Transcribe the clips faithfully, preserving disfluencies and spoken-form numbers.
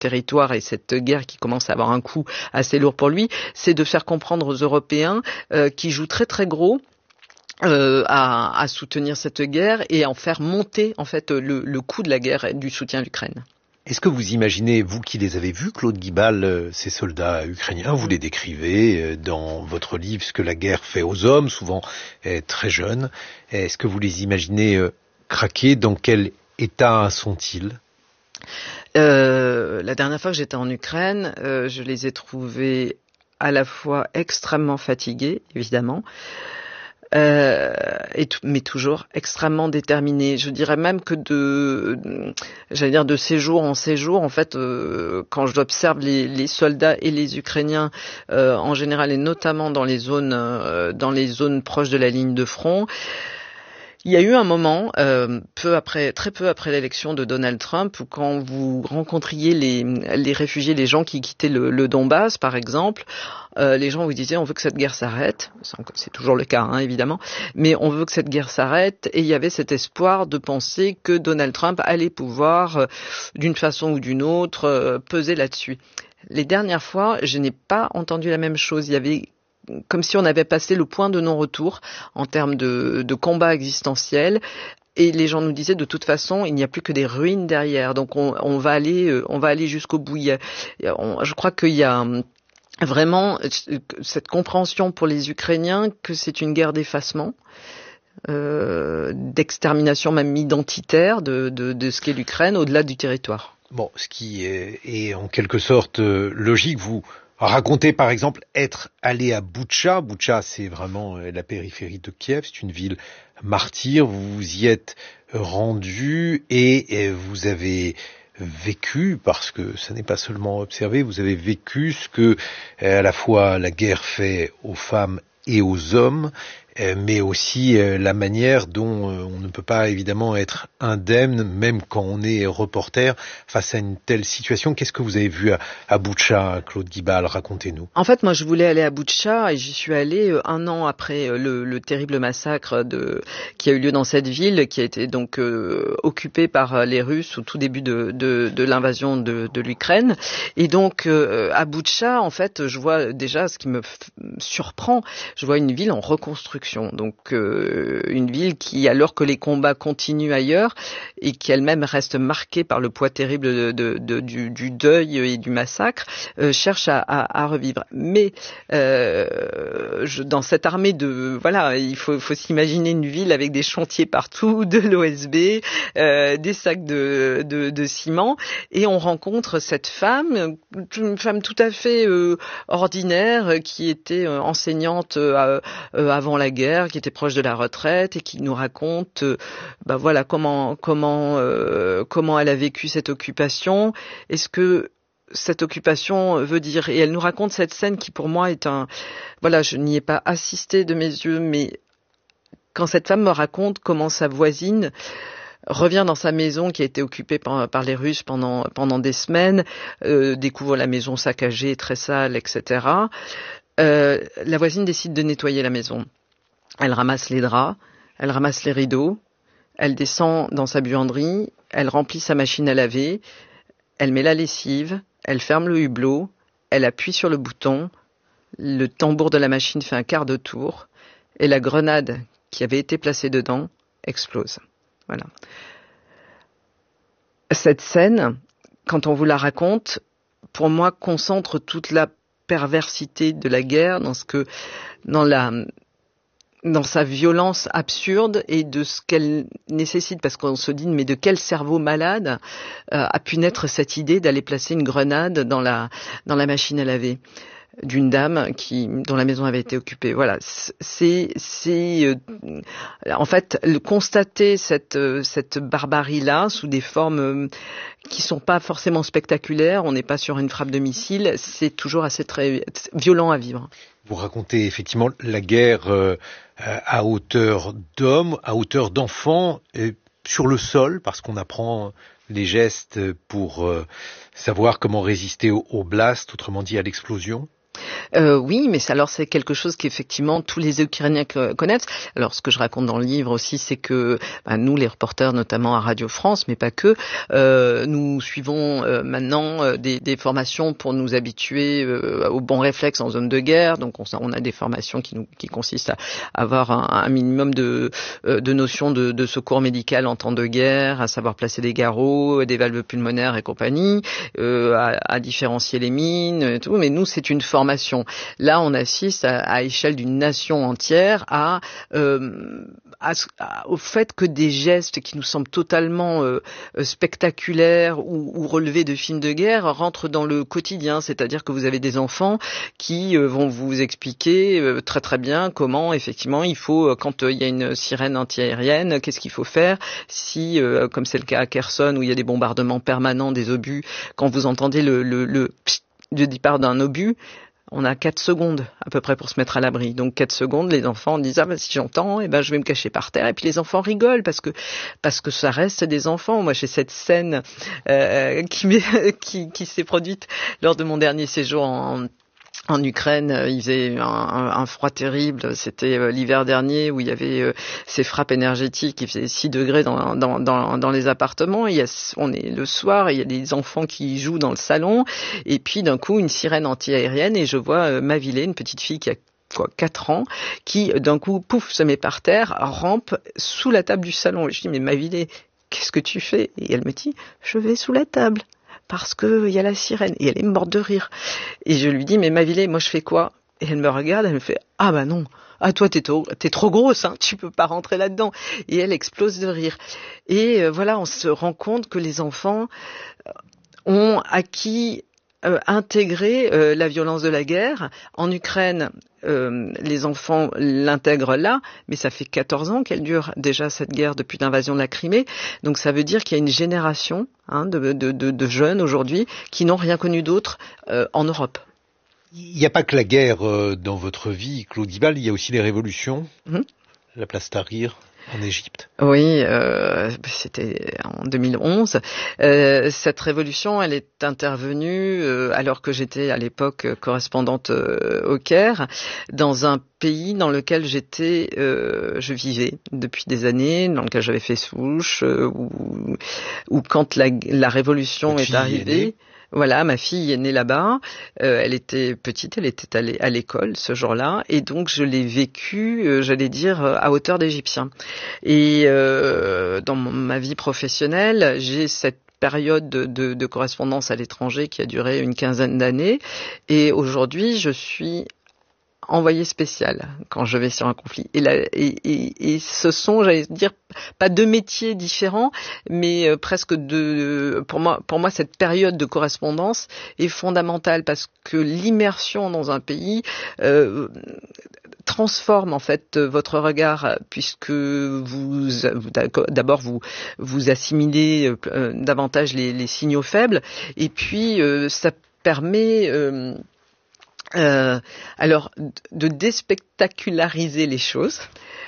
territoire et cette guerre qui commence à avoir un coût assez lourd pour lui, c'est de faire comprendre aux Européens euh, qui jouent très très gros euh, à, à soutenir cette guerre et à en faire monter en fait le, le coût de la guerre et du soutien à l'Ukraine. Est-ce que vous imaginez, vous qui les avez vus, Claude Guibal, ces soldats ukrainiens, vous les décrivez dans votre livre, ce que la guerre fait aux hommes, souvent très jeunes. Est-ce que vous les imaginez craquer? Dans quel état sont-ils? Euh, la dernière fois que j'étais en Ukraine, euh, je les ai trouvés à la fois extrêmement fatigués, évidemment, euh, et t- mais toujours extrêmement déterminés. Je dirais même que de, j'allais dire de séjour en séjour, en fait, euh, quand j'observe les, les soldats et les Ukrainiens euh, en général, et notamment dans les zones, euh, dans les zones proches de la ligne de front. Il y a eu un moment, euh, peu après, très peu après l'élection de Donald Trump, où quand vous rencontriez les, les réfugiés, les gens qui quittaient le, le Donbass, par exemple, euh, les gens vous disaient on veut que cette guerre s'arrête. C'est, c'est toujours le cas, hein, évidemment, mais on veut que cette guerre s'arrête. Et il y avait cet espoir de penser que Donald Trump allait pouvoir, euh, d'une façon ou d'une autre, euh, peser là-dessus. Les dernières fois, je n'ai pas entendu la même chose. Il y avait comme si on avait passé le point de non-retour en termes de, de combat existentiel. Et les gens nous disaient de toute façon, il n'y a plus que des ruines derrière. Donc on, on va aller, on va aller jusqu'au bout. Il y a, on, je crois qu'il y a vraiment cette compréhension pour les Ukrainiens que c'est une guerre d'effacement. Euh, d'extermination même identitaire de, de, de ce qu'est l'Ukraine au-delà du territoire. Bon, ce qui est, est en quelque sorte euh, logique, vous racontez par exemple être allé à Boutcha. Boutcha, c'est vraiment euh, la périphérie de Kiev, c'est une ville martyre. Vous vous y êtes rendu et, et vous avez vécu, parce que ça n'est pas seulement observé, vous avez vécu ce que euh, à la fois la guerre fait aux femmes et aux hommes, mais aussi la manière dont on ne peut pas évidemment être indemne, même quand on est reporter, face à une telle situation. Qu'est-ce que vous avez vu à, à Boutcha, Claude Guibal? Racontez-nous. En fait, moi, je voulais aller à Boutcha et j'y suis allée un an après le, le terrible massacre de, qui a eu lieu dans cette ville, qui a été donc euh, occupée par les Russes au tout début de, de, de l'invasion de, de l'Ukraine. Et donc, euh, à Boutcha, en fait, je vois déjà ce qui me f- surprend. Je vois une ville en reconstruction. Donc euh, une ville qui, alors que les combats continuent ailleurs et qui elle-même reste marquée par le poids terrible de, de, de, du, du deuil et du massacre, euh, cherche à, à, à revivre. Mais euh, je, dans cette armée de... Voilà, il faut, faut s'imaginer une ville avec des chantiers partout, de l'O S B, euh, des sacs de, de, de ciment, et on rencontre cette femme, une femme tout à fait euh, ordinaire, qui était euh, enseignante euh, euh, avant la guerre, qui était proche de la retraite et qui nous raconte, euh, bah voilà comment comment euh, comment elle a vécu cette occupation. Est-ce que cette occupation veut dire, et elle nous raconte cette scène qui pour moi est un, voilà, je n'y ai pas assisté de mes yeux, mais quand cette femme me raconte comment sa voisine revient dans sa maison qui a été occupée par, par les Russes pendant pendant des semaines, euh, découvre la maison saccagée, très sale, et cetera. Euh, la voisine décide de nettoyer la maison. Elle ramasse les draps, elle ramasse les rideaux, elle descend dans sa buanderie, elle remplit sa machine à laver, elle met la lessive, elle ferme le hublot, elle appuie sur le bouton, le tambour de la machine fait un quart de tour, et la grenade qui avait été placée dedans explose. Voilà. Cette scène, quand on vous la raconte, pour moi, concentre toute la perversité de la guerre dans ce que, dans la, dans sa violence absurde et de ce qu'elle nécessite, parce qu'on se dit mais de quel cerveau malade euh, a pu naître cette idée d'aller placer une grenade dans la dans la machine à laver d'une dame qui dont la maison avait été occupée. Voilà, c'est c'est euh, en fait le constater cette euh, cette barbarie là sous des formes euh, qui sont pas forcément spectaculaires. On n'est pas sur une frappe de missile. C'est toujours assez très violent à vivre. Vous racontez effectivement la guerre euh, à hauteur d'hommes, à hauteur d'enfants, et sur le sol, parce qu'on apprend les gestes pour euh, savoir comment résister au, au blast, autrement dit à l'explosion. Euh, oui, mais alors c'est quelque chose qu'effectivement tous les Ukrainiens connaissent. Alors ce que je raconte dans le livre aussi, c'est que bah, nous, les reporters, notamment à Radio France, mais pas que, euh, nous suivons euh, maintenant euh, des, des formations pour nous habituer euh, aux bons réflexes en zone de guerre. Donc on, on a des formations qui, nous, qui consistent à avoir un, un minimum de, euh, de notions de, de secours médical en temps de guerre, à savoir placer des garrots, des valves pulmonaires et compagnie, euh, à, à différencier les mines, et tout. Mais nous, c'est une formation. Là, on assiste à, à échelle d'une nation entière à, euh, à, à, au fait que des gestes qui nous semblent totalement euh, spectaculaires ou, ou relevés de films de guerre rentrent dans le quotidien. C'est-à-dire que vous avez des enfants qui euh, vont vous expliquer euh, très très bien comment, effectivement, il faut, quand euh, il y a une sirène antiaérienne, qu'est-ce qu'il faut faire si, euh, comme c'est le cas à Kherson, où il y a des bombardements permanents des obus, quand vous entendez le, le, le, le départ d'un obus, on a quatre secondes à peu près pour se mettre à l'abri. Donc quatre secondes, les enfants disent ah ben si j'entends, eh ben je vais me cacher par terre. Et puis les enfants rigolent parce que parce que ça reste des enfants. Moi j'ai cette scène euh, qui, qui qui s'est produite lors de mon dernier séjour en En Ukraine, il faisait un, un, un froid terrible. C'était euh, l'hiver dernier où il y avait euh, ces frappes énergétiques. Il faisait six degrés dans, dans, dans, dans les appartements. Il y a, on est le soir, et il y a des enfants qui jouent dans le salon. Et puis d'un coup, une sirène anti-aérienne et je vois euh, Mavilé, une petite fille qui a quoi, quatre ans, qui d'un coup, pouf, se met par terre, rampe sous la table du salon. Et je dis, mais Mavilé, qu'est-ce que tu fais? Et elle me dit, je vais sous la table. Parce que il y a la sirène, et elle est morte de rire. Et je lui dis, mais Mavilé, moi je fais quoi? Et elle me regarde, elle me fait, ah bah non, ah toi t'es trop, t'es trop grosse, hein, tu peux pas rentrer là-dedans. Et elle explose de rire. Et euh, voilà, on se rend compte que les enfants ont acquis, euh, intégré euh, la violence de la guerre. En Ukraine, Euh, les enfants l'intègrent là, mais ça fait quatorze ans qu'elle dure déjà cette guerre depuis l'invasion de la Crimée. Donc ça veut dire qu'il y a une génération hein, de, de, de, de jeunes aujourd'hui qui n'ont rien connu d'autre euh, en Europe. Il n'y a pas que la guerre euh, dans votre vie, Claude Ibal, il y a aussi les révolutions. Mmh. La place Tahrir en Égypte. Oui, euh, c'était en deux mille onze. Euh, cette révolution, elle est intervenue euh, alors que j'étais à l'époque correspondante euh, au Caire, dans un pays dans lequel j'étais, euh, je vivais depuis des années, dans lequel j'avais fait souche, euh, où, où quand la, la révolution Votre est arrivée. Est Voilà, ma fille est née là-bas, euh, elle était petite, elle était allée à l'école ce jour-là, et donc je l'ai vécue, euh, j'allais dire, à hauteur d'Égyptien. Et euh, dans ma vie professionnelle, j'ai cette période de, de, de correspondance à l'étranger qui a duré une quinzaine d'années, et aujourd'hui je suis envoyé spécial quand je vais sur un conflit. Et, la, et, et, et ce sont, j'allais dire, pas deux métiers différents, mais euh, presque deux. Pour moi, pour moi, cette période de correspondance est fondamentale parce que l'immersion dans un pays euh, transforme en fait votre regard, puisque vous, d'abord vous vous assimilez euh, davantage les, les signaux faibles, et puis euh, ça permet euh, Euh, alors, de déspectaculariser les choses,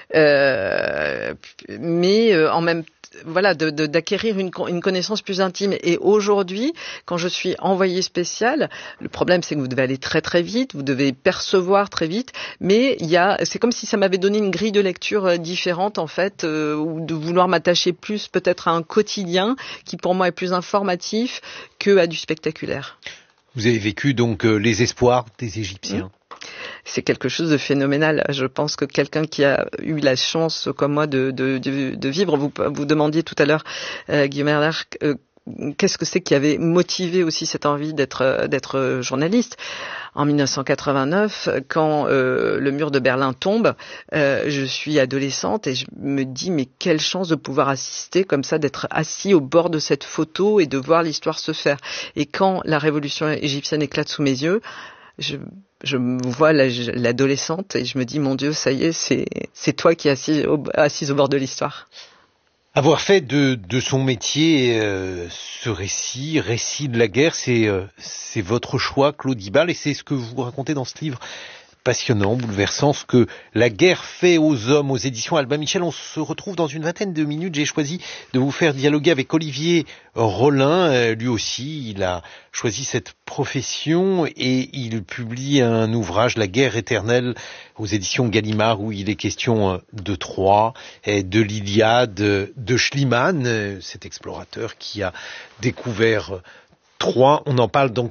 euh, mais euh, en même voilà, de, de, d'acquérir une, une connaissance plus intime. Et aujourd'hui, quand je suis envoyée spéciale, le problème c'est que vous devez aller très très vite, vous devez percevoir très vite, mais il y a, c'est comme si ça m'avait donné une grille de lecture différente en fait, euh, ou de vouloir m'attacher plus peut-être à un quotidien qui pour moi est plus informatif que à du spectaculaire. Vous avez vécu donc euh, les espoirs des Égyptiens. Mmh. C'est quelque chose de phénoménal. Je pense que quelqu'un qui a eu la chance, comme moi, de, de, de, de vivre, vous, vous demandiez tout à l'heure, euh, Guillaume Erler, euh, qu'est-ce que c'est qui avait motivé aussi cette envie d'être, d'être journaliste? En dix-neuf cent quatre-vingt-neuf, quand euh, le mur de Berlin tombe, euh, je suis adolescente et je me dis mais quelle chance de pouvoir assister comme ça, d'être assis au bord de cette photo et de voir l'histoire se faire. Et quand la révolution égyptienne éclate sous mes yeux, je, je vois la, l'adolescente et je me dis mon Dieu, ça y est, c'est, c'est toi qui es assise au, assise au bord de l'histoire. Avoir fait de, de son métier euh, ce récit, récit de la guerre, c'est, euh, c'est votre choix, Claude Ibal, et c'est ce que vous racontez dans ce livre. passionnant, bouleversant, ce que la guerre fait aux hommes, aux éditions Albin Michel. On se retrouve dans une vingtaine de minutes. J'ai choisi de vous faire dialoguer avec Olivier Rollin. Lui aussi, il a choisi cette profession et il publie un ouvrage, La guerre éternelle, aux éditions Gallimard, où il est question de Troie, de l'Iliade, de Schliemann, cet explorateur qui a découvert Troie. On en parle dans